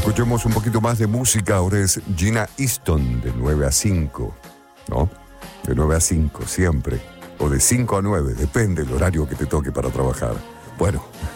Escuchemos un poquito más de música. Ahora es Gina Easton, de 9 a 5, ¿no? De 9 a 5, siempre. O de 5 a 9, depende del horario que te toque para trabajar. Bueno.